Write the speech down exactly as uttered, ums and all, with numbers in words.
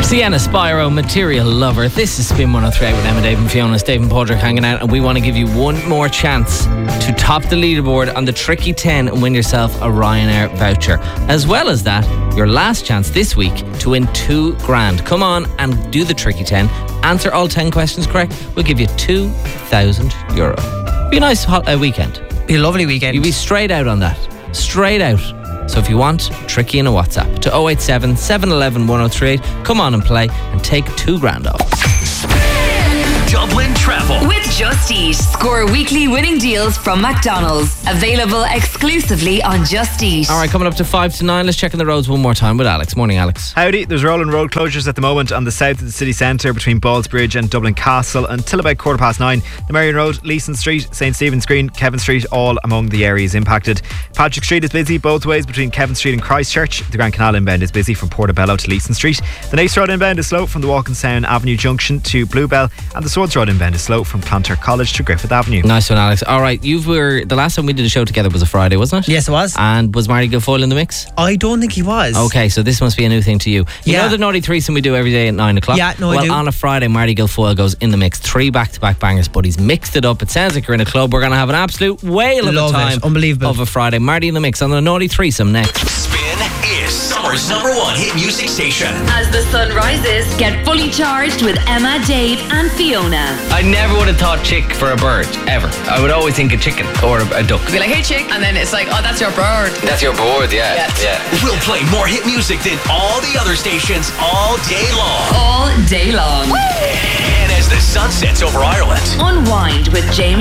Sienna Spyro, Material Lover. This is Spin one oh three with Emma, Dave and Fiona. Stephen Podrick hanging out, and we want to give you one more chance to top the leaderboard on the Tricky ten and win yourself a Ryanair voucher. As well as that, your last chance this week to win two grand. Come on and do the Tricky ten. Answer all ten questions correct. We'll give you two thousand euro. Be a nice hot uh, weekend. Be a lovely weekend. You'll be straight out on that. Straight out. So if you want, Tricky in a WhatsApp to oh eight seven, seven one one, one oh three eight. Come on and play and take two grand off. Dublin Travel with Just Eat. Score weekly winning deals from McDonald's. Available exclusively on Just Eat. All right, coming up to five to nine. Let's check on the roads one more time with Alex. Morning, Alex. Howdy. There's rolling road closures at the moment on the south of the city centre between Ballsbridge and Dublin Castle until about quarter past nine. The Marion Road, Leeson Street, St Stephen's Green, Kevin Street, all among the areas impacted. Patrick Street is busy both ways between Kevin Street and Christchurch. The Grand Canal inbound is busy from Portobello to Leeson Street. The Nace Road inbound is slow from the Walkinstown Avenue Junction to Bluebell, and the Swords Road inbound is slow from Clontarf College to Griffith Avenue. Nice one, Alex. All right, you were the last time we did a show together was a Friday, wasn't it? Yes, it was. And was Marty Guilfoyle in the mix? I don't think he was. Okay, so this must be a new thing to you. You Yeah. know the naughty threesome we do every day at nine o'clock? Yeah, no, I well, do. on a Friday, Marty Guilfoyle goes in the mix. Three back-to-back bangers, but he's mixed it up. It sounds like you're in a club. We're going to have an absolute whale of Love a it. time. Unbelievable. Of a Friday. Marty in the mix on the naughty threesome next. Spin is summer's number one hit music station. As the sun rises, get fully charged with Emma, Dave and Fiona. I never would have thought chick for a bird, ever. I would always think a chicken or a, a duck. Be like, hey chick, and then it's like, oh, that's your bird. That's your bird, yeah. Yeah. yeah. We'll play more hit music than all the other stations all day long. All day long. And as the sun sets over Ireland, Unwind with Jamie